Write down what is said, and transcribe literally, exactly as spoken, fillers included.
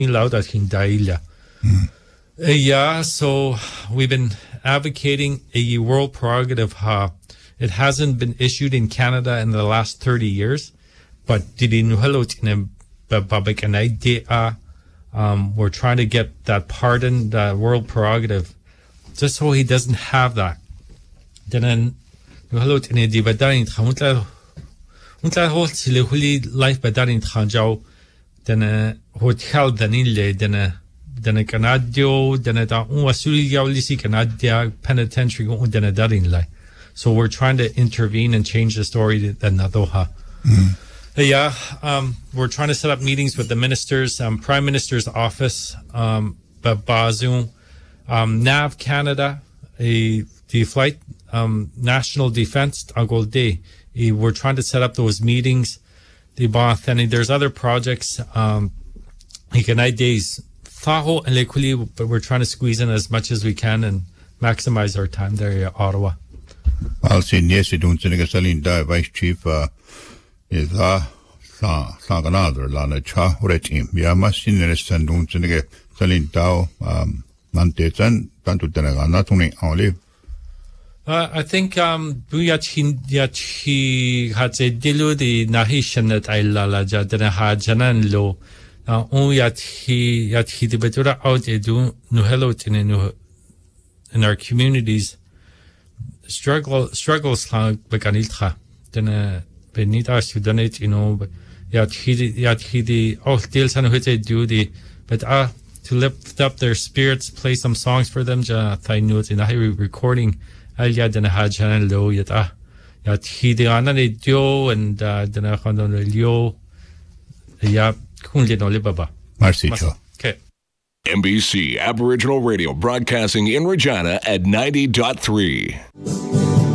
loud at Hindaila. Yeah, so we've been advocating a world prerogative. Uh, it hasn't been issued in Canada in the last thirty years, but did in public an idea. Um, we're trying to get that pardon, the world prerogative, just so he doesn't have that. Then hello in a dividend Huntla Huntla holds life by that in Hanjao, then a hotel Danile, then a then a Canadio, then a Uasulia Lisi Canadia penitentiary, then a Darinle. So we're trying to intervene and change the story that Nadoha. Yeah, um, we're trying to set up meetings with the ministers, um, Prime Minister's office, um, Bazoon, um, N A V Canada, a the flight, um, National Defense, Agolde. We're trying to set up those meetings. The Bathani, there's other projects. Um, he can days, Faho and Lekuli, but we're trying to squeeze in as much as we can and maximize our time there in Ottawa. I'll say yes, you don't think Salinda, Vice Chief, uh, is a sa another lana cha retim. Yamasin and don't think Salinda, um, Nantetan, Tantu Tenagana, Tony Olive. Uh, I think um Buyachin Yachi had a dilu the Nahishan that I lala jadana hajanan lo. Now only yat he yat he the betura out edu no hello in in our communities struggle struggles like beganilcha. Then uh benita to donate, you know, but yat he yat he the oh deals and what they do the but uh to lift up their spirits, play some songs for them, ja thai notes in a recording. Alya dana hajan lo yata yat hidi anane dio and dana khandon lio ya kunle no libaba. Merci cho. Okay. N B C Aboriginal Radio broadcasting in Regina at ninety point three.